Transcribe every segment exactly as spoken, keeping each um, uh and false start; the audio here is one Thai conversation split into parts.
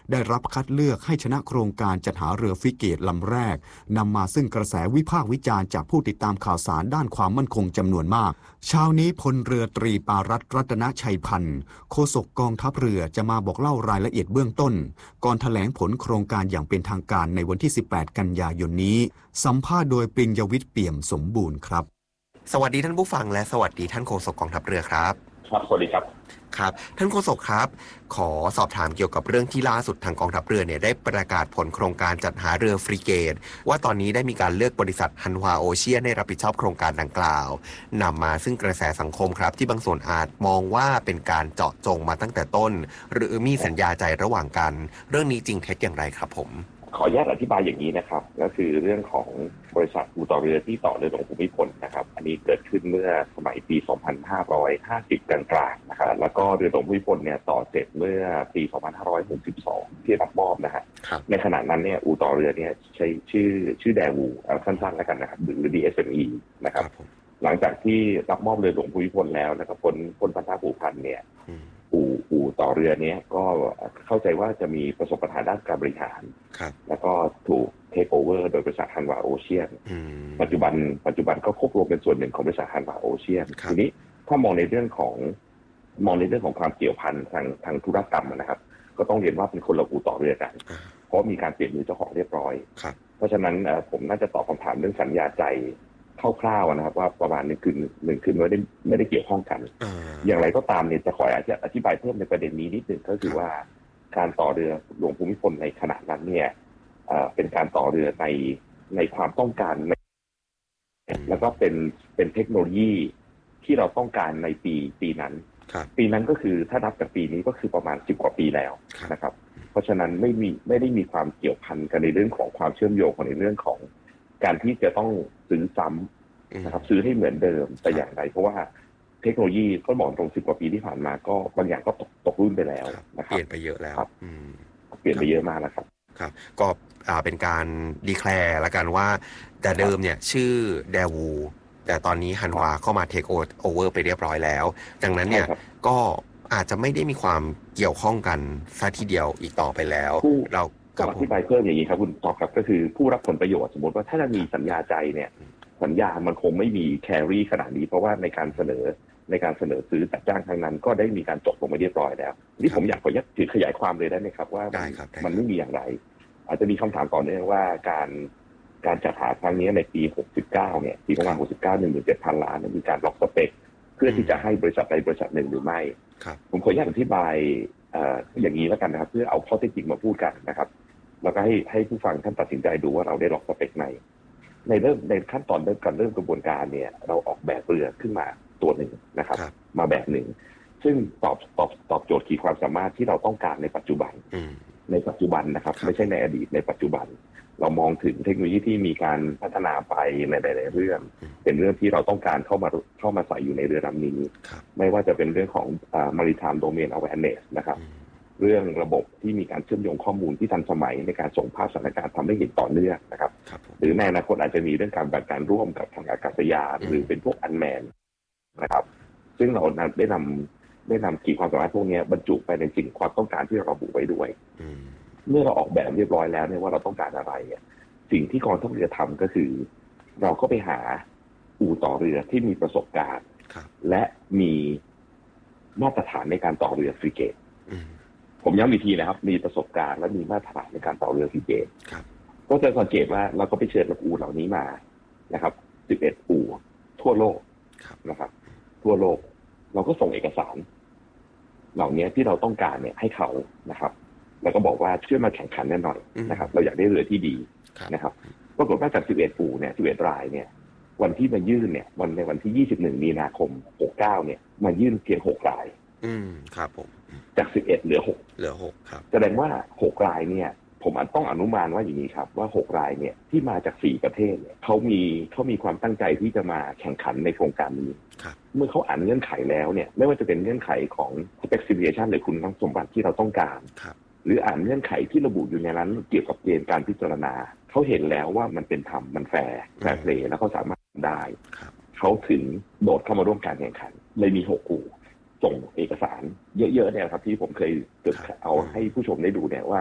ได้รับคัดเลือกให้ชนะโครงการจัดหาเรือฟริเกตลำแรกนำมาซึ่งกระแสวิพากษ์วิจารณ์จากผู้ติดตามข่าวสารด้านความมั่นคงจำนวนมากเช้านี้พลเรือตรีปารัตน์รัตนชัยพันธ์โฆษกกองทัพเรือจะมาบอกเล่ารายละเอียดเบื้องต้นก่อนแถลงผลโครงการอย่างเป็นทางการในวันที่สิบแปดกันยายนนี้สัมภาษณ์โดยปริญญวิทย์เปี่ยมสมบูรณ์ครับสวัสดีท่านผู้ฟังและสวัสดีท่านโฆษกกองทัพเรือครับครับสวัสดีครับครับท่านโฆษกครับขอสอบถามเกี่ยวกับเรื่องที่ล่าสุดทางกองทัพเรือเนี่ยได้ประกาศผลโครงการจัดหาเรือฟริเกตว่าตอนนี้ได้มีการเลือกบริษัทฮันฮวาโอเชียนให้รับผิดชอบโครงการดังกล่าวนำมาซึ่งกระแสสังคมครับที่บางส่วนอาจมองว่าเป็นการเจาะจงมาตั้งแต่ต้นหรือมีสัญญาใจระหว่างกันเรื่องนี้จริงเท็จอย่างไรครับผมขออนุญาตอธิบายอย่างนี้นะครับก็คือเรื่องของบริษัทอู่ต่อเรือที่ต่อเรือหลวงภูมิพลนะครับอันนี้เกิดขึ้นเมื่อสมัยปี สองพันห้าร้อยห้าสิบ กลางๆนะครับแล้วก็เรือหลวงภูมิพลเนี่ยต่อเสร็จเมื่อปี สองพันห้าร้อยหกสิบสอง ที่รับมอบนะฮะในขณะนั้นเนี่ยอู่ต่อเรือเนี่ยใช้ชื่อชื่อแดวูสั้นๆแล้วกันนะครับหรือ ดี เอส เอ็ม อี นะครับหลังจากที่รับมอบเรือหลวงภูมิพลแล้วนะครับพ้นพ้นพันธะผูกพันเนี่ยอู่อู่ต่อเรือนี้ก็เข้าใจว่าจะมีประสบปัญหาด้านการบริหารแล้วก็ถูกเทคโอเวอร์โดยบริษัทฮันวาโอเชียนปัจจุบันปัจจุบันก็ควบรวมเป็นส่วนหนึ่งของบริษัทฮันวาโอเชียนทีนี้ถ้ามองในเรื่องของมองในเรื่องของความเกี่ยวพันทางทางธุรกรรมนะครับก็ต้องเรียนว่าเป็นคนละอู่ต่อเรือกันเพราะมีการเปลี่ยนมือเจ้าของเรียบร้อยเพราะฉะนั้นผมน่าจะตอบคำถามเรื่องสัญญาใจคร่าวๆนะครับว่าประมาณหนึ่งคืนหนึ่งคืนไม่ได้ไม่ได้เกี่ยวข้องกันอย่างไรก็ตามเนี่ยจะขออธิบายเพิ่มในประเด็นนี้นิดหนึ่งก็คือว่าการต่อเรือหลวงภูมิพลในขณะนั้นเนี่ยเป็นการต่อเรือในในความต้องการแล้วก็เป็นเป็นเทคโนโลยีที่เราต้องการในปีปีนั้นปีนั้นก็คือถ้านับจากปีนี้ก็คือประมาณสิบกว่าปีแล้วนะครับเพราะฉะนั้นไม่มีไม่ได้มีความเกี่ยวพันกันในเรื่องของความเชื่อมโยงในเรื่องของการที่จะต้องซื้อซ้ำนะครับซื้อให้เหมือนเดิมแต่อย่างไรเพราะว่าเทคโนโลยีก็บอกตรงสิบกว่าปีที่ผ่านมาก็บางอย่างก็ตกตกรุ่นไปแล้วนะครับเปลี่ยนไปเยอะแล้วเปลี่ยนไปเยอะมากนะครับครับก็เป็นการดีแคลร์ละกันว่าแต่เดิมเนี่ยชื่อแดวูแต่ตอนนี้ฮันวาเข้ามาเทคโอเวอร์ไปเรียบร้อยแล้วดังนั้นเนี่ยก็อาจจะไม่ได้มีความเกี่ยวข้องกันซะทีเดียวอีกต่อไปแล้วเราก็อธิบายเพิ่มอย่างนี้ครับคุณตอบครับก็คือผู้รับผลประโยชน์สมมติว่าถ้าจะมีสัญญาใจเนี่ยสัญญามันคงไม่มีแครี่ขนาดนี้เพราะว่าในการเสนอในการเสนอซื้อจัดจ้างทางนั้นก็ได้มีการจบลงไปเรียบร้อยแล้วนี่ผมอยากขอยัดถือขยายความเลยได้ไหมครับว่ามันไม่มีอย่างไรอาจจะมีคำถามต่อเนื่องว่าการการจัดหาครั้งนี้ในปีหกสิบเก้าเนี่ยปีประมาณหกสิบเก้า หนึ่งหมื่นเจ็ดพัน ล้านมีการล็อกสเปคเพื่อที่จะให้บริษัทใดบริษัทหนึ่งหรือไม่ผมขออนุญาตอธิบายอย่างนี้แล้วกันนะครับเพื่อเอาข้อเท็จจริงมาพูดกันนะครับแล้วก็ให้ให้ผู้ฟังท่านตัดสินใจดูว่าเราได้ล็อกสเปคไหนในเริ่มในขั้นตอนเริ่มการเริ่มกระบวนการเนี่ยเราออกแบบเรือขึ้นมาตัวหนึ่งนะครับมาแบบหนึ่งซึ่งตอบตอบตอบโจทย์ขีดความสามารถที่เราต้องการในปัจจุบันในปัจจุบันนะครับไม่ใช่ในอดีตในปัจจุบันเรามองถึงเทคโนโลยีที่มีการพัฒนาไปในหลายๆเรื่องเป็นเรื่องที่เราต้องการเข้ามาเข้ามาใส่อยู่ในเรือลำนี้ไม่ว่าจะเป็นเรื่องของ maritime domain awareness นะครับเรื่องระบบที่มีการเชื่อมโยงข้อมูลที่ทันสมัยในการส่งภาพสถานการณ์ทำให้เห็นต่อเนื่องนะครับหรือในอนาคตอาจจะมีเรื่องการแบ่งการร่วมกับทางอากาศยานหรือเป็นพวกอันแมนนะครับซึ่งเราได้นำได้นำขีดความสามารถพวกนี้บรรจุไปในสิ่งความต้องการที่เราระบุไว้ด้วยเมื่อเราออกแบบเรียบร้อยแล้วเนี่ยว่าเราต้องการอะไรเนี่ยสิ่งที่กองทัพเรือทำก็คือเราก็ไปหาอู่ต่อเรือที่มีประสบการณ์และมีมาตรฐานในการต่อเรือฟริเกตผมย้ำอีกทีนะครับมีประสบการณ์และมีมาตรฐานในการต่อเรือฟริเกตก็จะสังเกตว่าเราก็ไปเชิญอู่เหล่านี้มานะครับสิบเอ็ดอู่ทั่วโลกนะครับทั่วโลกเราก็ส่งเอกสารเหล่านี้ที่เราต้องการเนี่ยให้เขานะครับแล้วก็บอกว่าช่วยมาแข่งขันแน่หน่อยนะครับเราอยากได้เรือที่ดีนะครับปรากฏว่าจากสิบเอ็ดอู่เนี่ยสิบเอ็ดรายเนี่ยวันที่มายื่นเนี่ยวันในวันที่ยี่สิบเอ็ดมีนาคมหกสิบเก้าเนี่ยมายื่นเพียงหกรายอืมครับผมจากสิบเอ็ดเหลือหกเหลือหกครับแสดงว่าหกรายเนี่ยผมอาจต้องอนุมานว่าอย่างนี้ครับว่าหกรายเนี่ยที่มาจากสี่ประเทศเนี่ยเขามีเขามีความตั้งใจที่จะมาแข่งขันในโครงการนี้เมื่อเขาอ่านเงื่อนไขแล้วเนี่ยไม่ว่าจะเป็นเงื่อนไขของ specification หรือคุณสมบัติที่เราต้องการหรืออ่านเงื่อนไขที่ระบุอยู่ในนั้นเกี่ยวกับเกณฑ์การพิจารณาเขาเห็นแล้วว่ามันเป็นธรรมมันแฟร์แฟร์เพลย์แล้วเขาสามารถได้เขาถึงโดดเข้ามาร่วมการแข่งขันเลยมีหกอู่ส่งเอกสารเยอะๆเนี่ยครับที่ผมเคยเอาให้ผู้ชมได้ดูเนี่ยว่า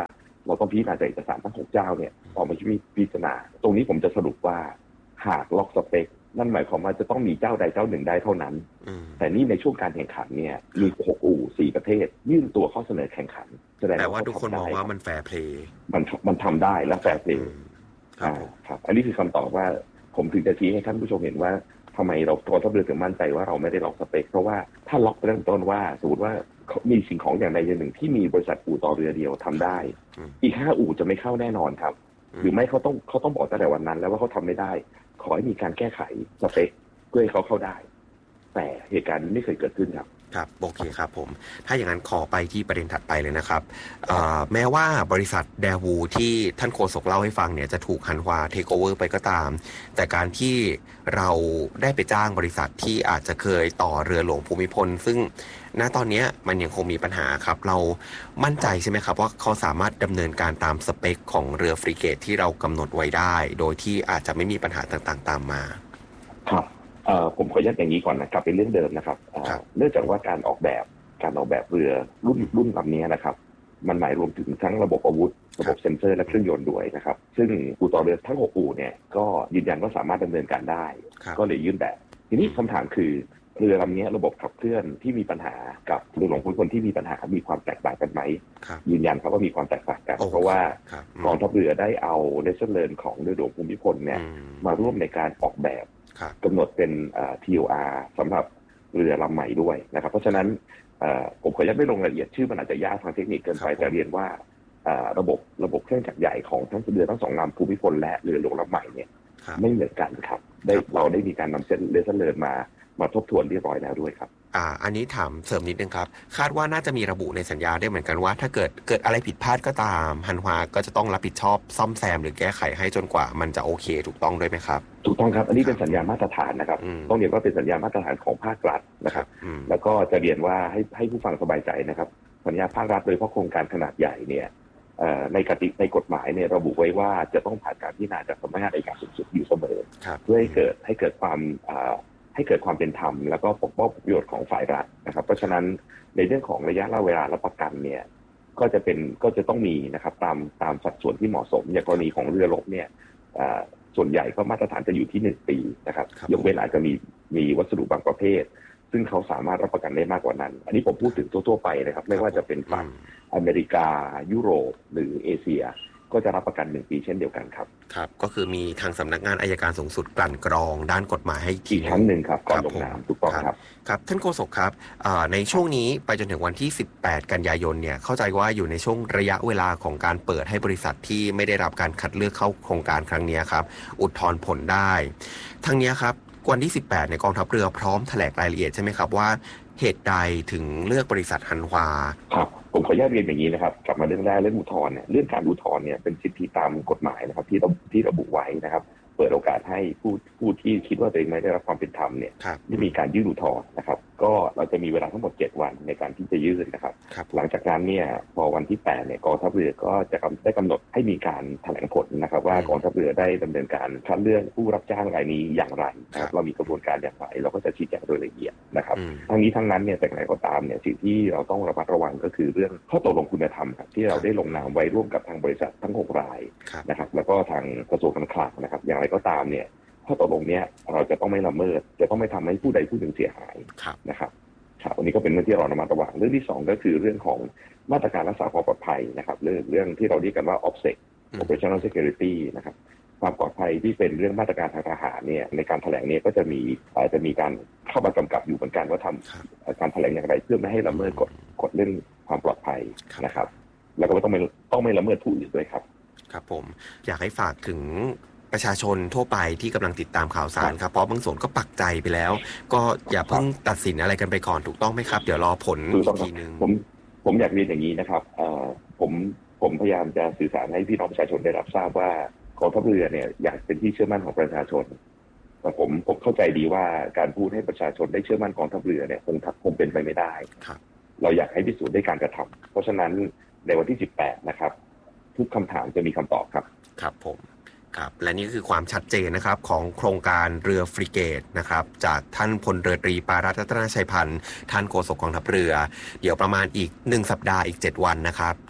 เราต้องพิจารณาจากเอกสารทั้งหกเจ้าเนี่ยออกมาพิจารณาตรงนี้ผมจะสรุปว่าหากล็อกสเปคนั่นหมายความว่าจะต้องมีเจ้าใดเจ้าหนึ่งได้เท่านั้นแต่นี่ในช่วงการแข่งขันเนี่ยมีหกอู่สี่ประเทศยื่นตัวข้อเสนอแข่งขันแสดงว่าทุกคนมองว่ามันแฟร์เพลย์มันมันทำได้และแฟร์เพลย์ครับอันนี้คือคำตอบว่าผมถึงจะชี้ให้ท่านผู้ชมเห็นว่าทำไมเรากองทัพเรือถึงมั่นใจว่าเราไม่ได้ล็อกสเปคเพราะว่าถ้าล็อกเริ่มต้นว่าสมมติว่ามีสิ่งของอย่างใดอย่างหนึ่งที่มีบริษัทอู่ต่อเรือเดียวทำได้อีกห้าอู่จะไม่เข้าแน่นอนครับหรือไม่เขาต้องเขาต้องบอกตั้งแต่วันนั้นแล้วว่าเขาทำไม่ได้ขอให้มีการแก้ไขสเปคเพื่อให้เขาเข้าได้แต่เหตุการณ์นี้ไม่เคยเกิดขึ้นครับครับโอเคครับผมถ้าอย่างนั้นขอไปที่ประเด็นถัดไปเลยนะครับแม้ว่าบริษัทแดวูที่ท่านโฆษกเล่าให้ฟังเนี่ยจะถูกฮันฮวาเทคโอเวอร์ไปก็ตามแต่การที่เราได้ไปจ้างบริษัทที่อาจจะเคยต่อเรือหลวงภูมิพลซึ่งณตอนนี้มันยังคงมีปัญหาครับเรามั่นใจใช่ไหมครับว่าเขาสามารถดำเนินการตามสเปคของเรือฟริเกตที่เรากำหนดไว้ได้โดยที่อาจจะไม่มีปัญหาต่างๆตามมาครับผมขอย้ำอย่างนี้ก่อนนะกลับไปเรื่องเดิมนะครับเนื่องจากว่าการออกแบบการออกแบบเรือรุ่นรุ่นลำนี้นะครับมันหมายรวมถึงทั้งระบบอาวุธระบบเซ็นเซอร์และเครื่องยนต์ด้วยนะครับซึ่งอู่ต่อเรือทั้งหกอู่เนี่ยก็ยืนยันว่าสามารถดำเนินการได้ก็เลยยื่นแบบทีนี้คำถามคือเรือลำนี้ระบบขับเคลื่อนที่มีปัญหากับเรือหลวงภูมิพลที่มีปัญหามีความแตกต่างกันไหมยืนยันครับว่ามีความแตกต่างกันเพราะว่ากองทัพเรือได้เอาเลเซอร์เลิร์นของเรือหลวงภูมิพลเนี่ยมาร่วมในการออกแบบกำหนดเป็น ที โอ อาร์ สำหรับเรือลำใหม่ด้วยนะครับเพราะฉะนั้นผมขออนุญาตไม่ลงรายละเอียดชื่อมันอาจจะยากทางเทคนิคเกินไปแต่เรียนว่าระบบระบบเครื่องจักรใหญ่ของทั้งเรือทั้งสองลำภูมิพลและเรือหลวงลำใหม่เนี่ยไม่เหมือนกันครับได้เราได้มีการนำเส้นเลเซอร์เลิร์นมามาทบทวนเรียบร้อยแล้วด้วยครับอ่าอันนี้ถามเสริมนิดนึงครับคาดว่าน่าจะมีระบุในสัญญาได้เหมือนกันว่าถ้าเกิดเกิดอะไรผิดพลาดก็ตามฮันฮวาก็จะต้องรับผิดชอบซ่อมแซมหรือแก้ไขให้จนกว่ามันจะโอเคถูกต้องด้วยไหมครับถูกต้องครับอันนี้เป็นสัญญามาตรฐานนะครับต้องเรียนว่าเป็นสัญญามาตรฐานของภาครัฐนะครับแล้วก็จะเรียนว่าให้ให้ผู้ฟังสบายใจนะครับสัญญาภาครัฐโดยเฉพาะโครงการขนาดใหญ่เนี่ยในกติในกฎหมายเนี่ยระบุไว้ว่าจะต้องผ่านการพิจารณาจากสำนักงานอัยการสูงสุดอยู่เสมอเพื่อให้เกิดให้เกิดความให้เกิดความเป็นธรรมแล้วก็ปกป้องผลประโยชน์ของฝ่ายรัฐนะครับเพราะฉะนั้นในเรื่องของระยะเวลารับประกันเนี่ยก็จะเป็นก็จะต้องมีนะครับตามตามสัดส่วนที่เหมาะสมอย่างกรณีของเรือรบเนี่ยส่วนใหญ่ก็มาตรฐานจะอยู่ที่หนึ่งปีนะครับยกเว้นอาจจะมีมีวัสดุบางประเภทซึ่งเขาสามารถรับประกันได้มากกว่านั้นอันนี้ผมพูดถึงทั่วๆไปนะครับไม่ว่าจะเป็นฝั่งอเมริกายุโรปหรือเอเชียก็จะรับประกันหนึ่งปีเช่นเดียวกันครับครับก็คือมีทางสำนักงานอัยการสูงสุดกลั่นกรองด้านกฎหมายให้อีกครั้งหนึ่งครับก่อนลงนามถูกต้องครับครับท่านโฆษกครับในช่วงนี้ไปจนถึงวันที่สิบแปดกันยายนเนี่ยเข้าใจว่าอยู่ในช่วงระยะเวลาของการเปิดให้บริษัทที่ไม่ได้รับการคัดเลือกเข้าโครงการครั้งนี้ครับอุทธรณ์ผลได้ทั้งนี้ครับวันที่สิบแปดในกองทัพเรือพร้อมแถลงรายละเอียดใช่ไหมครับว่าเหตุใดถึงเลือกบริษัทฮันฮวาครับผมขออนุญาตเรียนอย่างนี้นะครับกลับมาเรื่องแรกเรื่องอุทธรณ์เนี่ยเรื่องการอุทธรณ์เนี่ยเป็นสิทธิตามกฎหมายนะครับที่ที่ระบุไว้นะครับเปิดโอกาสให้ผู้ผู้ที่คิดว่าตัวเองไม่ได้รับความเป็นธรรมเนี่ยได้มีการยื่นอุทธรณ์นะครับก็เราจะมีเวลาทั้งหมดเจ็ดวันในการที่จะยื่นนะครับหลังจากนั้นเนี่ยพอวันที่แปดเนี่ยกองทัพเรือก็จะได้กำหนดให้มีการแถลงผลนะครับว่ากองทัพเรือได้ดำเนินการคัดเลือกผู้รับจ้างรายนี้อย่างไรนะครับเรามีกระบวนการอย่างไรเราก็จะชี้แจงโดยละเอียดนะครับทั้งนี้ทั้งนั้นเนี่ยแต่ไหนก็ตามเนี่ยสิ่งที่เราต้องระมัดระวังก็คือเรื่องข้อตกลงคุณธรรมครับที่เราได้ลงนามไว้ร่วมกับทางบริษัททั้งหกรายนะครับแล้วก็ทางกระทรวงการคลังนะครับอย่างไรก็ตามเนี่ยข้อตกลงเนี้ยเราจะต้องไม่ละเมิดจะต้องไม่ทำให้ผู้ใดผู้หนึ่งเสียหายนะครับครับอันนี้ก็เป็นเรื่องที่เราระมัดระวังเรื่องที่สองก็คือเรื่องของมาตรการรักษาความปลอดภัยนะครับเรื่องเรื่องที่เราเรียกกันว่า โอ พี เอ เอส Operational Security นะครับความปลอดภัยที่เป็นเรื่องมาตรการทางทหารเนี่ยในการแถลงเนี่ยก็จะมีจะมีการเข้ามากำกับอยู่เหมือนกันว่าทำการแถลงอย่างไรเพื่อไม่ให้ละเมิดกฎกฎเรื่องความปลอดภัยนะครับแล้วก็ต้องไม่ต้องไม่ละเมิดผู้อื่นด้วยครับครับผมอยากให้ฝากถึงประชาชนทั่วไปที่กำลังติดตามข่าวสารครับเพราะบางส่วนก็ปักใจไปแล้วก็อย่าเพิ่งตัดสินอะไรกันไปก่อนถูกต้องไหมครับเดี๋ยวรอผลอีกทีนึงผมผมอยากเรียนอย่างนี้นะครับผมผมพยายามจะสื่อสารให้พี่น้องประชาชนได้รับทราบว่ากองทัพเรือเนี่ยอยากเป็นที่เชื่อมั่นของประชาชนแต่ผมผมเข้าใจดีว่าการพูดให้ประชาชนได้เชื่อมั่นกองทัพเรือเนี่ยคงคงเป็นไปไม่ได้เราอยากให้พิสูจน์ด้วยการกระทำเพราะฉะนั้นในวันที่สิบแปดนะครับทุกคำถามจะมีคำตอบครับครับผมครับและนี่คือความชัดเจนนะครับของโครงการเรือฟริเกตนะครับจากท่านพลเรือตรีปารัตน์ รัตนชัยพันธ์ท่านโฆษกกองทัพเรือเดี๋ยวประมาณอีกหนึ่งสัปดาห์อีกเจ็ดวันนะครับ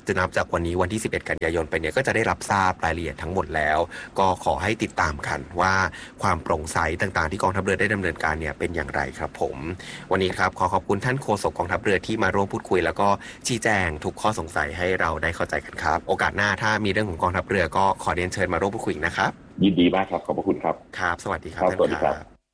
จะนับจากวันนี้วันที่สิบเอ็ดกันยายนไปเนี่ยก็จะได้รับทราบรายละเอียดทั้งหมดแล้วก็ขอให้ติดตามกันว่าความโปร่งใสต่างๆที่กองทัพเรือได้ดำเนินการเนี่ยเป็นอย่างไรครับผมวันนี้ครับขอขอบคุณท่านโฆษกกองทัพเรือที่มาร่วมพูดคุยแล้วก็ชี้แจงทุกข้อสงสัยให้เราได้เข้าใจกันครับโอกาสหน้าถ้ามีเรื่องของกองทัพเรือก็ขอเรียนเชิญมาร่วมพูดคุยนะครับยินดีมากครับขอบพระคุณครับครับสวัสดีครับท่านครับ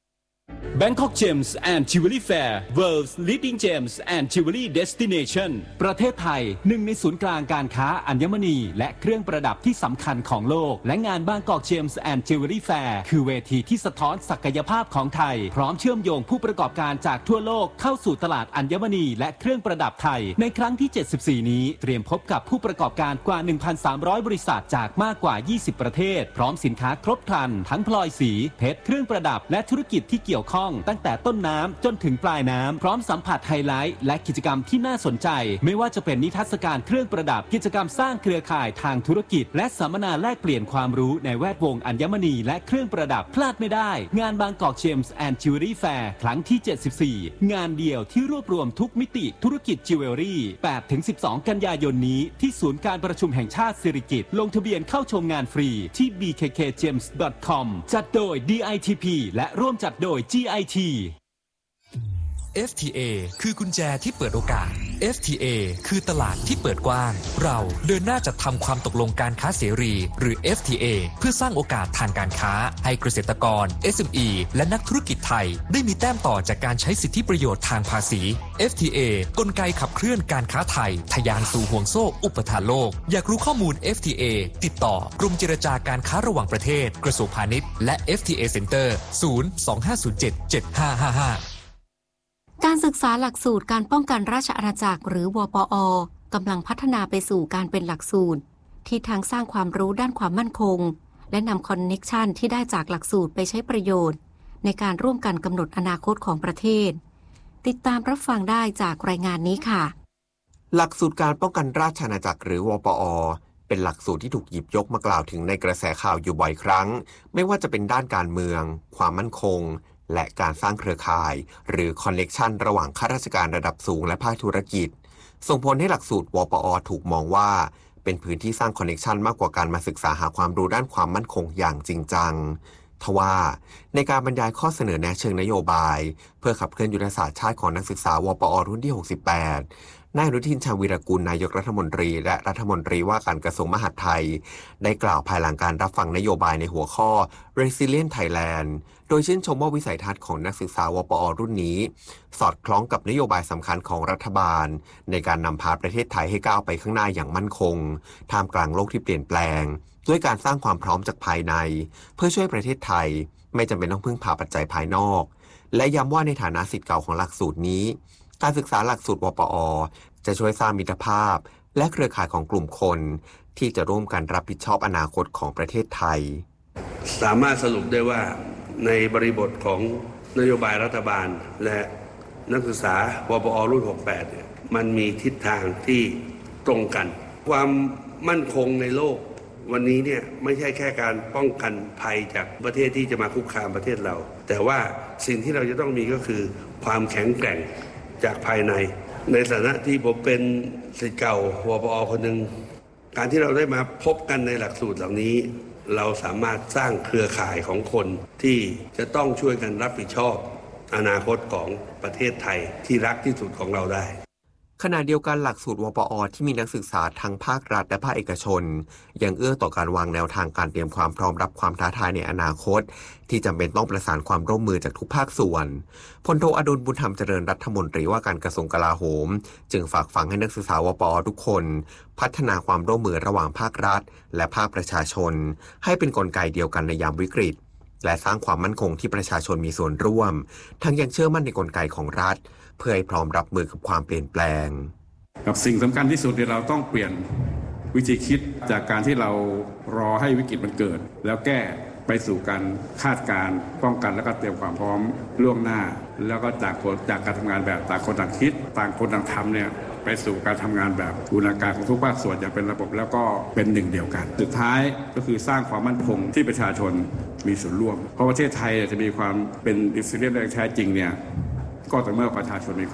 Bangkok Gems and Jewelry Fair World's Leading Gems and Jewelry Destination ประเทศไทยหนึ่งในศูนย์กลางการค้าอัญมณีและเครื่องประดับที่สำคัญของโลกและงาน Bangkok Gems and Jewelry Fair คือเวทีที่สะท้อนศักยภาพของไทยพร้อมเชื่อมโยงผู้ประกอบการจากทั่วโลกเข้าสู่ตลาดอัญมณีและเครื่องประดับไทยในครั้งที่เจ็ดสิบสี่นี้เตรียมพบกับผู้ประกอบการกว่า หนึ่งพันสามร้อย บริษัทจากมากกว่ายี่สิบประเทศพร้อมสินค้าครบครันทั้งพลอยสีเพชรเครื่องประดับและธุรกิจที่เกี่ยวข้องตั้งแต่ต้นน้ำจนถึงปลายน้ำพร้อมสัมผัสไฮไลท์และกิจกรรมที่น่าสนใจไม่ว่าจะเป็นนิทรรศการเครื่องประดับกิจกรรมสร้างเครือข่ายทางธุรกิจและสัมมนาแลกเปลี่ยนความรู้ในแวดวงอัญมณีและเครื่องประดับพลาดไม่ได้งาน Bangkok Gems and Jewelry Fair ครั้งที่เจ็ดสิบสี่งานเดียวที่รวบรวมทุกมิติธุรกิจจิวเวลรี่ แปดถึงสิบสอง กันยายนนี้ที่ศูนย์การประชุมแห่งชาติสิริกิติ์ลงทะเบียนเข้าชมงานฟรีที่ บี เค เค เจมส์ ดอท คอม จัดโดย ดี ไอ ที พี และร่วมจัดโดย จี ไอ ทีเอฟ ที เอ คือกุญแจที่เปิดโอกาส เอฟ ที เอ คือตลาดที่เปิดกว้างเราเดินหน้าจัดทำความตกลงการค้าเสรีหรือ เอฟ ที เอ เพื่อสร้างโอกาสทางการค้าให้เกษตรกร เอส เอ็ม อี และนักธุรกิจไทยได้มีแต้มต่อจากการใช้สิทธิประโยชน์ทางภาษี เอฟ ที เอ กลไกขับเคลื่อนการค้าไทยทะยานสู่ห่วงโซ่อุปทานโลกอยากรู้ข้อมูล เอฟ ที เอ ติดต่อกรมเจรจาการค้าระหว่างประเทศกระทรวงพาณิชย์และ เอฟ ที เอ Center ศูนย์ สอง ห้า ศูนย์ เจ็ด เจ็ด ห้า ห้า ห้าการศึกษาหลักสูตรการป้องกันราชอาณาจักรหรือ วปอ กำลังพัฒนาไปสู่การเป็นหลักสูตรที่ทั้งสร้างความรู้ด้านความมั่นคงและนำคอนเน็กชันที่ได้จากหลักสูตรไปใช้ประโยชน์ในการร่วมกันกำหนดอนาคตของประเทศติดตามรับฟังได้จากรายงานนี้ค่ะหลักสูตรการป้องกันราชอาณาจักรหรือ วปอ เป็นหลักสูตรที่ถูกหยิบยกมากล่าวถึงในกระแสข่าวอยู่บ่อยครั้งไม่ว่าจะเป็นด้านการเมืองความมั่นคงและการสร้างเครือข่ายหรือคอนเนคชันระหว่างข้าราชการระดับสูงและภาคธุรกิจส่งผลให้หลักสูตร วปอ ถูกมองว่าเป็นพื้นที่สร้างคอนเนคชันมากกว่าการมาศึกษาหาความรู้ด้านความมั่นคงอย่างจริงจังทว่าในการบรรยายข้อเสนอแนะเชิงนโยบายเพื่อขับเคลื่อนยุทธศาสตร์ชาติของนักศึกษา วปอ รุ่นที่หกสิบแปดนายอนุทินชาญวีรกูลนายกรัฐมนตรีและรัฐมนตรีว่าการกระทรวงมหาดไทยได้กล่าวภายหลังการรับฟังนโยบายในหัวข้อ Resilient Thailand โดยชื่นชมว่าวิสัยทัศน์ของนักศึกษา วปอ รุ่นนี้สอดคล้องกับนโยบายสำคัญของรัฐบาลในการนำพาประเทศไทยให้ก้าวไปข้างหน้าอย่างมั่นคงท่ามกลางโลกที่เปลี่ยนแปลงด้วยการสร้างความพร้อมจากภายในเพื่อช่วยประเทศไทยไม่จำเป็นต้องพึ่งพาปัจจัยภายนอกและย้ำว่าในฐานะศิษย์เก่าของหลักสูตรนี้การศึกษาหลักสูตร วปอ จะช่วยสร้างมิตรภาพและเครือข่ายของกลุ่มคนที่จะร่วมกันรับผิดชอบอนาคตของประเทศไทยสามารถสรุปได้ว่าในบริบทของนโยบายรัฐบาลและนักศึกษา วปอ รุ่นหกสิบแปดเนี่ยมันมีทิศทางที่ตรงกันความมั่นคงในโลกวันนี้เนี่ยไม่ใช่แค่การป้องกันภัยจากประเทศที่จะมาคุกคามประเทศเราแต่ว่าสิ่งที่เราจะต้องมีก็คือความแข็งแกร่งจากภายในในฐานะที่ผมเป็นศิษย์เก่า วปอ คนหนึ่งการที่เราได้มาพบกันในหลักสูตรเหล่านี้เราสามารถสร้างเครือข่ายของคนที่จะต้องช่วยกันรับผิดชอบอนาคตของประเทศไทยที่รักที่สุดของเราได้ขณะเดียวกันหลักสูตร วปอ ที่มีนักศึกษาทั้งภาครัฐและภาคเอกชนยังเอื้อต่อการวางแนวทางการเตรียมความพร้อมรับความท้าทายในอนาคตที่จำเป็นต้องประสานความร่วมมือจากทุกภาคส่วนพลโทอดุลบุญธรรมเจริญรัฐมนตรีว่าการกระทรวงกลาโหมจึงฝากฝังให้นักศึกษา วปอ ทุกคนพัฒนาความร่วมมือระหว่างภาครัฐและภาคประชาชนให้เป็นกลไกเดียวกันในยามวิกฤตและสร้างความมั่นคงที่ประชาชนมีส่วนร่วมทั้งยังเชื่อมั่นในกลไกของรัฐเพื่อให้พร้อมรับมือกับความเปลี่ยนแปลงกับสิ่งสำคัญที่สุดที่เราต้องเปลี่ยนวิธีคิดจากการที่เรารอให้วิกฤตมันเกิดแล้วแก้ไปสู่การคาดการณ์ป้องกันและก็เตรียมความพร้อมล่วงหน้าแล้วก็จากจากการทำงานแบบต่างคนต่างคิดต่างคนต่างทำเนี่ยไปสู่การทำงานแบบบูรณาการของทุกภาคส่วนอย่างเป็นระบบแล้วก็เป็นหนึ่งเดียวกันสุดท้ายก็คือสร้างความมั่นคงที่ประชาชนมีส่วนร่วมเพราะประเทศไทยจะมีความเป็นอิสระได้แท้จริงเนี่ยก็ต่อเมื่อประชาชนมีความรู้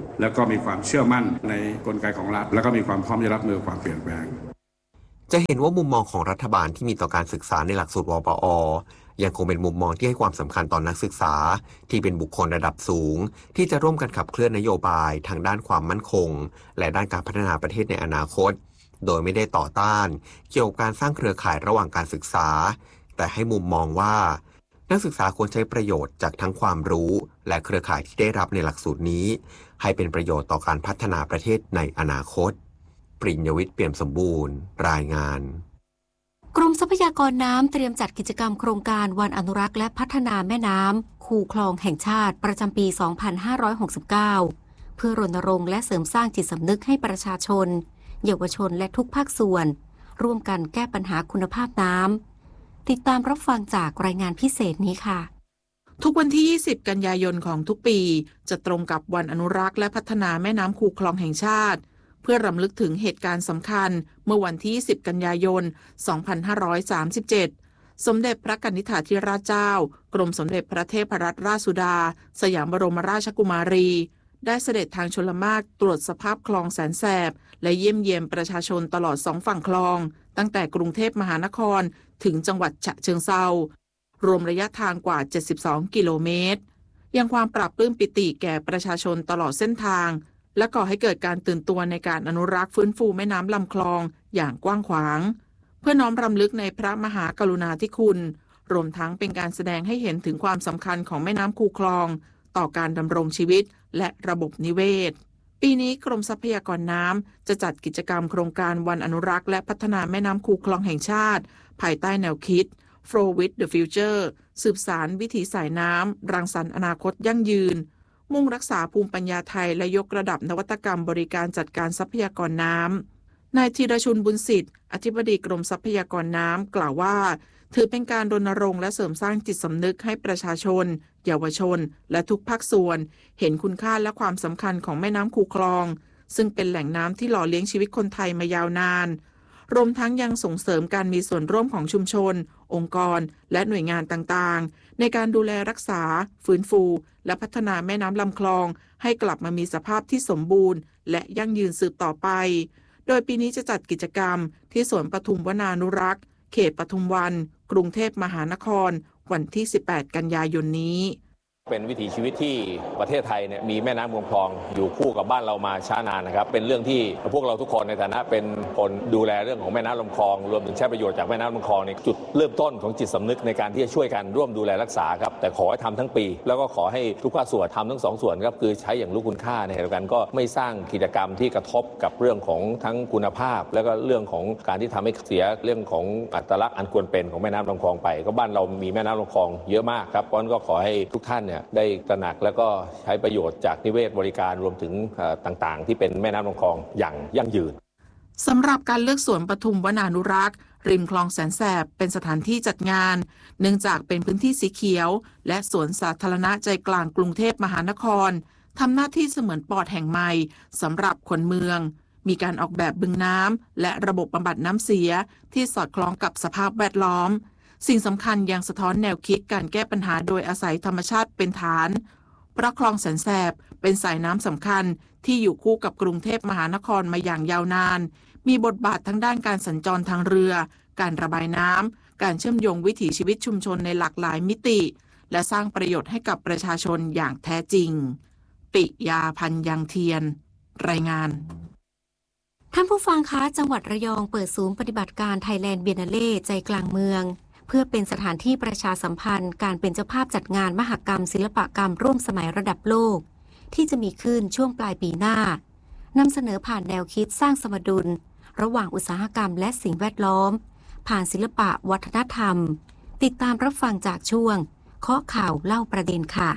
แล้วก็มีความเชื่อมั่นในกลไกของรัฐแล้วก็มีความพร้อมจะรับมือความเปลี่ยนแปลงจะเห็นว่ามุมมองของรัฐบาลที่มีต่อการศึกษาในหลักสูตรวปอ.ยังคงเป็นมุมมองที่ให้ความสำคัญต่อนักศึกษาที่เป็นบุคคลระดับสูงที่จะร่วมกันขับเคลื่อนนโยบายทางด้านความมั่นคงและด้านการพัฒนาประเทศในอนาคตโดยไม่ได้ต่อต้านเกี่ยวกับการสร้างเครือข่ายระหว่างการศึกษาแต่ให้มุมมองว่านักศึกษาควรใช้ประโยชน์จากทั้งความรู้และเครือข่ายที่ได้รับในหลักสูตรนี้ให้เป็นประโยชน์ต่อการพัฒนาประเทศในอนาคตปริญญวิทย์เปี่ยมสมบูรณ์รายงานกรมทรัพยากรน้ำเตรียมจัดกิจกรรมโครงการวันอนุรักษ์และพัฒนาแม่น้ำคูคลองแห่งชาติประจำปี สองพันห้าร้อยหกสิบเก้า เพื่อรณรงค์และเสริมสร้างจิตสำนึกให้ประชาชนเยาวชนและทุกภาคส่วนร่วมกันแก้ปัญหาคุณภาพน้ำติดตามรับฟังจากรายงานพิเศษนี้ค่ะทุกวันที่ ยี่สิบ กันยายนของทุกปีจะตรงกับวันอนุรักษ์และพัฒนาแม่น้ำคูคลองแห่งชาติเพื่อรำลึกถึงเหตุการณ์สำคัญเมื่อวันที่ ยี่สิบ กันยายน สองพันห้าร้อยสามสิบเจ็ด สมเด็จพระกนิษฐาธิราชเจ้ากรมสมเด็จพระเทพรัตนราชสุดาสยามบรมราชกุมารีได้เสด็จทางชลมารตรวจสภาพคลองแสนแสบและเยี่ยมเยียนประชาชนตลอดสองฝั่งคลองตั้งแต่กรุงเทพมหานครถึงจังหวัดฉะเชิงเทรารวมระยะทางกว่าเจ็ดสิบสองกิโลเมตรยังความปรับปลื้มปิติแก่ประชาชนตลอดเส้นทางและก่อให้เกิดการตื่นตัวในการอนุรักษ์ฟื้นฟูแม่น้ำลำคลองอย่างกว้างขวางเพื่อน้อมรำลึกในพระมหากรุณาธิคุณรวมทั้งเป็นการแสดงให้เห็นถึงความสำคัญของแม่น้ำคูคลองต่อการดำรงชีวิตและระบบนิเวศปีนี้กรมทรัพยากรน้ำจะจัดกิจกรรมโครงการวันอนุรักษ์และพัฒนาแม่น้ำคูคลองแห่งชาติภายใต้แนวคิด Flow with the Future สืบสานวิถีสายน้ำรังสรรค์อนาคตยั่งยืนมุ่งรักษาภูมิปัญญาไทยและยกระดับนวัตกรรมบริการจัดการทรัพยากรน้ำนายธีรชุนบุญสิทธิ์อธิบดีกรมทรัพยากรน้ำกล่าวว่าถือเป็นการรณรงค์และเสริมสร้างจิตสำนึกให้ประชาชนเยาวชนและทุกภาคส่วนเห็นคุณค่าและความสำคัญของแม่น้ำคูคลองซึ่งเป็นแหล่งน้ำที่หล่อเลี้ยงชีวิตคนไทยมายาวนานรวมทั้งยังส่งเสริมการมีส่วนร่วมของชุมชนองค์กรและหน่วยงานต่างๆในการดูแลรักษาฟื้นฟูและพัฒนาแม่น้ำลำคลองให้กลับมามีสภาพที่สมบูรณ์และยั่งยืนสืบต่อไปโดยปีนี้จะจัดกิจกรรมที่สวนปทุมวนานุรักษ์เขตปทุมวันกรุงเทพมหานครวันที่สิบแปดกันยายนนี้เป็นวิถีชีวิตที่ประเทศไทยเนี่ยมีแม่น้ำลำคลองอยู่คู่กับบ้านเรามาช้านานนะครับเป็นเรื่องที่พวกเราทุกคนในฐานะเป็นคนดูแลเรื่องของแม่น้ำลำคลองรวมถึงใช้ประโยชน์จากแม่น้ำลำคลองในจุดเริ่มต้นของจิตสำนึกในการที่จะช่วยกันร่วมดูแลรักษาครับแต่ขอให้ทำทั้งปีแล้วก็ขอให้ทุกภาคส่วนทำทั้งสองส่วนครับคือใช้อย่างรู้คุณค่าในขณะเดียวกันก็ไม่สร้างกิจกรรมที่กระทบกับเรื่องของทั้งคุณภาพแล้วก็เรื่องของการที่ทำให้เสียเรื่องของอัตลักษณ์อันควรเป็นของแม่น้ำลำคลองไปก็บ้านเรามีแม่น้ำลำคลองเยอะมากครับเพราะฉะนั้นก็ขอให้ทุกท่านเนี่ยได้ตระหนักแล้วก็ใช้ประโยชน์จากนิเวศบริการรวมถึงต่างๆที่เป็นแม่น้ำลำคลองอย่างยั่งยืนสำหรับการเลือกสวนปทุมวนานุรักษ์ริมคลองแสนแสบเป็นสถานที่จัดงานเนื่องจากเป็นพื้นที่สีเขียวและสวนสาธารณะใจกลางกรุงเทพมหานครทำหน้าที่เสมือนปอดแห่งใหม่สำหรับคนเมืองมีการออกแบบบึงน้ำและระบบบำบัดน้ำเสียที่สอดคล้องกับสภาพแวดล้อมสิ่งสำคัญยังสะท้อนแนวคิดการแก้ปัญหาโดยอาศัยธรรมชาติเป็นฐานเพราะคลองแสนแสบเป็นสายน้ำสำคัญที่อยู่คู่กับกรุงเทพมหานครมาอย่างยาวนานมีบทบาททั้งด้านการสัญจรทางเรือการระบายน้ำการเชื่อมโยงวิถีชีวิตชุมชนในหลากหลายมิติและสร้างประโยชน์ให้กับประชาชนอย่างแท้จริงปิยาพันธ์ยังเทียนรายงานท่านผู้ฟังคะจังหวัดระยองเปิดศูนย์ปฏิบัติการไทยแลนด์เบียนนาเล่ใจกลางเมืองเพื่อเป็นสถานที่ประชาสัมพันธ์การเป็นเจ้าภาพจัดงานมหกรรมศิลปกรรมร่วมสมัยระดับโลกที่จะมีขึ้นช่วงปลายปีหน้านำเสนอผ่านแนวคิดสร้างสมดุลระหว่างอุตสาหกรรมและสิ่งแวดล้อมผ่านศิลปะวัฒนธรรมติดตามรับฟังจากช่วงเคาะข่าวเล่าประเด็นค่ะ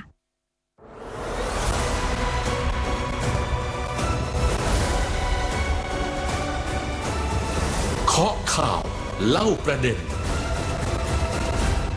เคาะข่าวเล่าประเด็น Thailand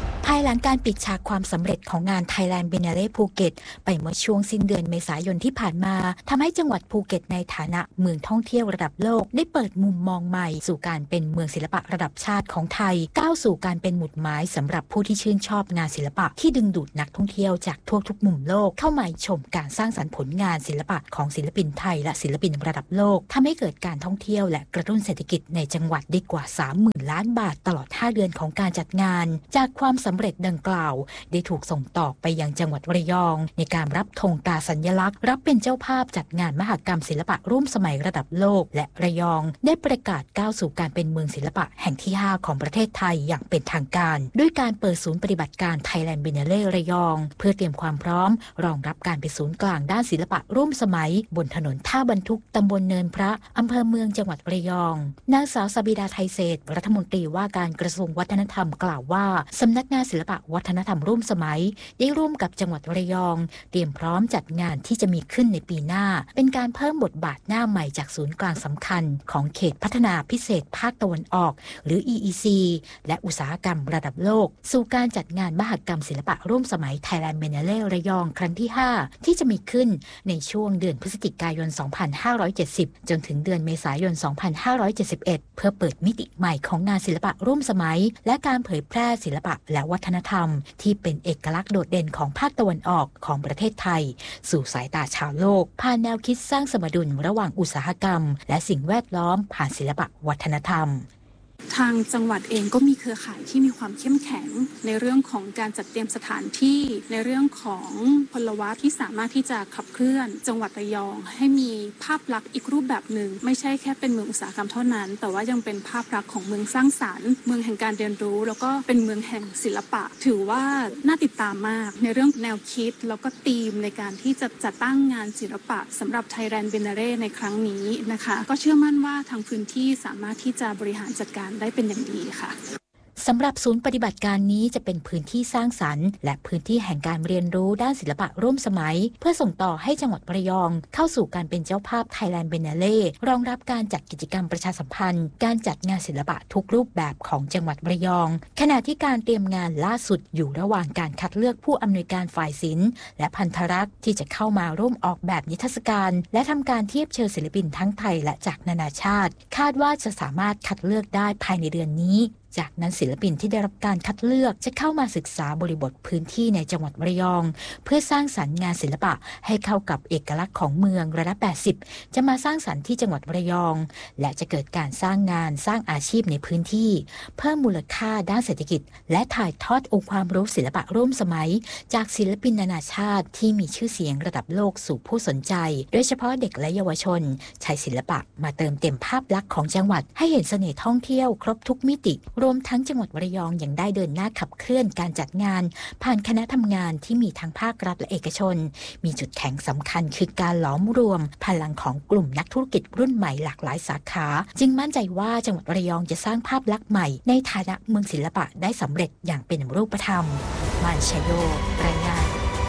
หลังการปิดฉากความสำเร็จของงาน Thailand Biennale ภูเก็ตไปเมื่อช่วงสิ้นเดือนเมษายนที่ผ่านมาทำให้จังหวัดภูเก็ตในฐานะเมืองท่องเที่ยวระดับโลกได้เปิดมุมมองใหม่สู่การเป็นเมืองศิลปะระดับชาติของไทยก้าวสู่การเป็นหมุดหมายสำหรับผู้ที่ชื่นชอบงานศิลปะที่ดึงดูดนักท่องเที่ยวจากทั่วทุกมุมโลกเข้ามาชมการสร้างสรรค์ผลงานศิลปะของศิลปินไทยและศิลปินระดับโลกทำให้เกิดการท่องเที่ยวและกระตุ้นเศรษฐกิจในจังหวัดได้กว่า สามหมื่น ล้านบาทตลอดห้าเดือนของการจัดงานจากความสำเร็จดังกล่าวได้ถูกส่งต่อไปยังจังหวัดระยองในการรับธงตราสัญลักษณ์รับเป็นเจ้าภาพจัดงานมหกรรมศิลปะร่วมสมัยระดับโลกและระยองได้ประกาศก้าวสู่การเป็นเมืองศิลปะแห่งที่ห้าของประเทศไทยอย่างเป็นทางการด้วยการเปิดศูนย์ปฏิบัติการ Thailand Biennale ระยองเพื่อเตรียมความพร้อมรองรับการเป็นศูนย์กลางด้านศิลปะร่วมสมัยบนถนนท่าบรรทุกตำบลเนินพระอำเภอเมืองจังหวัดระยองนางสาวสบิดาไทยเศรษฐ์รัฐมนตรีว่าการกระทรวงวัฒนธรรมกล่าวว่าสำนักงานศิลปะวัฒนธรรมร่วมสมัยได้ร่วมกับจังหวัดระยองเตรียมพร้อมจัดงานที่จะมีขึ้นในปีหน้าเป็นการเพิ่มบทบาทหน้าใหม่จากศูนย์กลางสำคัญของเขตพัฒนาพิเศษภาคตะวันออกหรือ อี อี ซี และอุตสาหกรรมระดับโลกสู่การจัดงานมหกรรมศิลปะร่วมสมัย Thailand Biennale ระยองครั้งที่ห้าที่จะมีขึ้นในช่วงเดือนพฤศจิกายน สองพันห้าร้อยเจ็ดสิบ จนถึงเดือนเมษายน สองพันห้าร้อยเจ็ดสิบเอ็ด เพื่อเปิดมิติใหม่ของงานศิลปะร่วมสมัยและการเผยแพร่ศิลปะและวัฒนธรรมที่เป็นเอกลักษณ์โดดเด่นของภาคตะวันออกของประเทศไทยสู่สายตาชาวโลกผ่านแนวคิดสร้างสมดุลระหว่างอุตสาหกรรมและสิ่งแวดล้อมผ่านศิลปะวัฒนธรรมทางจังหวัดเองก็มีเครือข่ายที่มีความเข้มแข็งในเรื่องของการจัดเตรียมสถานที่ในเรื่องของพลวัตที่สามารถที่จะขับเคลื่อนจังหวัดระยองให้มีภาพลักษณ์อีกรูปแบบหนึ่งไม่ใช่แค่เป็นเมืองอุตสาหกรรมเท่านั้นแต่ว่ายังเป็นภาพลักษณ์ของเมืองสร้างสรรค์เมืองแห่งการเรียนรู้แล้วก็เป็นเมืองแห่งศิลปะถือว่าน่าติดตามมากในเรื่องแนวคิดแล้วก็ธีมในการที่จะจัดตั้งงานศิลปะสำหรับ Thailand Biennale ในครั้งนี้นะคะก็เชื่อมั่นว่าทางพื้นที่สามารถที่จะบริหารจัดการได้เป็นอย่างดีค่ะสำหรับศูนย์ปฏิบัติการนี้จะเป็นพื้นที่สร้างสรรค์และพื้นที่แห่งการเรียนรู้ด้านศิลปะร่วมสมัยเพื่อส่งต่อให้จังหวัดระยองเข้าสู่การเป็นเจ้าภาพ Thailand Biennale รองรับการจัดกิจกรรมประชาสัมพันธ์การจัดงานศิลปะทุกรูปแบบของจังหวัดระยองขณะที่การเตรียมงานล่าสุดอยู่ระหว่างการคัดเลือกผู้อำนวยการฝ่ายศิลป์และพันธรักษ์ที่จะเข้ามาร่วมออกแบบนิทรรศการและทำการเทียบเชิญศิลปินทั้งไทยและจากนานาชาติคาดว่าจะสามารถคัดเลือกได้ภายในเดือนนี้จากนั้นศิลปินที่ได้รับการคัดเลือกจะเข้ามาศึกษาบริบทพื้นที่ในจังหวัดระยองเพื่อสร้างสรรค์งานศิลปะให้เข้ากับเอกลักษณ์ของเมืองระดับแปดสิบจะมาสร้างสรรค์ที่จังหวัดระยองและจะเกิดการสร้างงานสร้างอาชีพในพื้นที่เพิ่มมูลค่าด้านเศรษฐกิจและถ่ายทอดองค์ความรู้ศิลปะร่วมสมัยจากศิลปินนานาชาติที่มีชื่อเสียงระดับโลกสู่ผู้สนใจโดยเฉพาะเด็กและเยาวชนใช้ศิลปะมาเติมเต็มภาพลักษณ์ของจังหวัดให้เห็นเสน่ห์ท่องเที่ยวครบทุกมิติรวมทั้งจังหวัดระยองยังได้เดินหน้าขับเคลื่อนการจัดงานผ่านคณะทำงานที่มีทั้งภาครัฐและเอกชนมีจุดแข็งสำคัญคือการหลอมรวมพลังของกลุ่มนักธุรกิจรุ่นใหม่หลากหลายสาขาจึงมั่นใจว่าจังหวัดระยองจะสร้างภาพลักษณ์ใหม่ในฐานะเมืองศิลปะได้สำเร็จอย่างเป็นรูปธรรมมานชัยโยรายงาน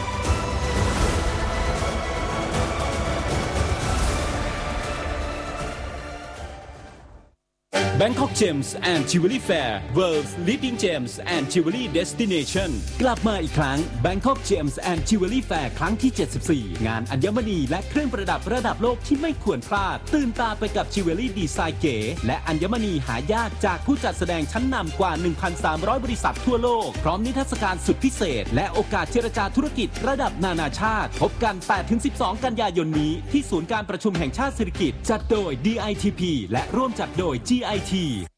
Bangkok Gems and Jewelry Fair World's Leading Gems and Jewelry Destination กลับมาอีกครั้ง Bangkok Gems and Jewelry Fair ครั้งที่เจ็ดสิบสี่งานอัญมณีและเครื่องประดับระดับโลกที่ไม่ควรพลาดตื่นตาไปกับจิวเวลรี่ดีไซน์เก๋และอัญมณีหายากจากผู้จัดแสดงชั้นนำกว่า หนึ่งพันสามร้อย บริษัททั่วโลกพร้อมนิทรรศการสุดพิเศษและโอกาสเจรจาธุรกิจระดับนานาชาติพบกัน แปดถึงสิบสอง กันยายนนี้ที่ศูนย์การประชุมแห่งชาติเศรษฐกิจจัดโดย ดี ไอ ที พี และร่วมจัดโดย จี ไอ ที